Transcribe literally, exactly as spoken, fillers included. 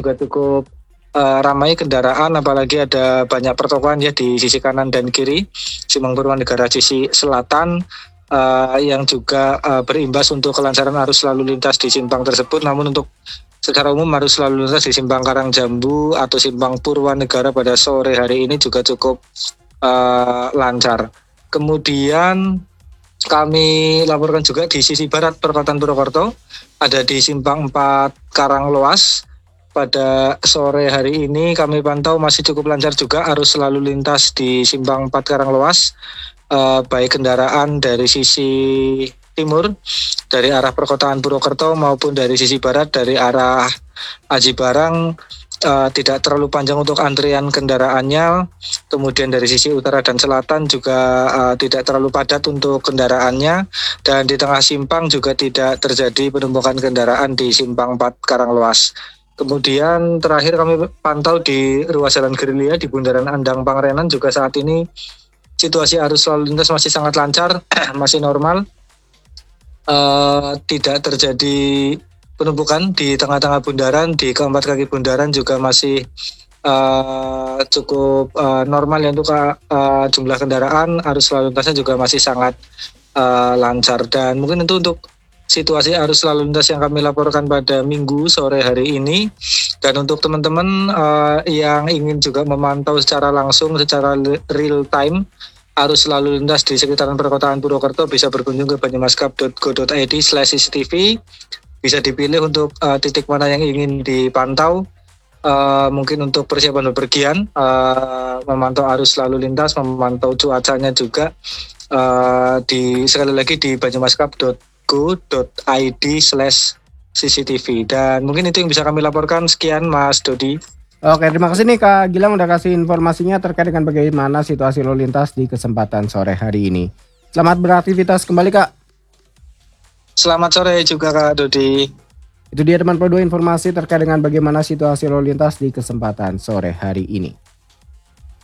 juga cukup uh, ramai kendaraan, apalagi ada banyak pertokoan ya di sisi kanan dan kiri Simpang Purwanegara sisi selatan, uh, yang juga uh, berimbas untuk kelancaran arus lalu lintas di simpang tersebut. Namun untuk secara umum arus lalu lintas di simpang Karangjambu atau simpang Purwanegara pada sore hari ini juga cukup uh, lancar. Kemudian kami laporkan juga di sisi barat perkotaan Purwokerto, ada di simpang empat Karangloas. Pada sore hari ini kami pantau masih cukup lancar juga arus lalu lintas di simpang empat Karangloas, uh, baik kendaraan dari sisi timur dari arah perkotaan Purwokerto maupun dari sisi barat dari arah Aji Barang. Uh, tidak terlalu panjang untuk antrian kendaraannya. Kemudian dari sisi utara dan selatan juga uh, tidak terlalu padat untuk kendaraannya, dan di tengah simpang juga tidak terjadi penumpukan kendaraan di simpang empat Karangloas. Kemudian terakhir kami pantau di ruas jalan Gerilya di Bundaran Andang Pangrenan, juga saat ini situasi arus lalu lintas masih sangat lancar, masih normal, uh, tidak terjadi penumpukan di tengah-tengah bundaran. Di keempat kaki bundaran juga masih uh, cukup uh, normal ya untuk uh, jumlah kendaraan. Arus lalu lintasnya juga masih sangat uh, lancar. Dan mungkin itu untuk situasi arus lalu lintas yang kami laporkan pada Minggu sore hari ini. Dan untuk teman-teman uh, yang ingin juga memantau secara langsung, secara real time arus lalu lintas di sekitaran perkotaan Purwokerto, bisa berkunjung ke banyumaskap dot go dot i d slash c c t v. Bisa dipilih untuk uh, titik mana yang ingin dipantau, uh, mungkin untuk persiapan bepergian, uh, memantau arus lalu lintas, memantau cuacanya juga, uh, di sekali lagi di banyumaskap dot go dot i d slash c c t v. Dan mungkin itu yang bisa kami laporkan. Sekian Mas Dodi. Oke, terima kasih nih Kak Gilang udah kasih informasinya terkait dengan bagaimana situasi lalu lintas di kesempatan sore hari ini. Selamat beraktivitas kembali Kak. Selamat sore juga Kak Dodi. Itu dia teman Pro dua informasi terkait dengan bagaimana situasi lalu lintas di kesempatan sore hari ini.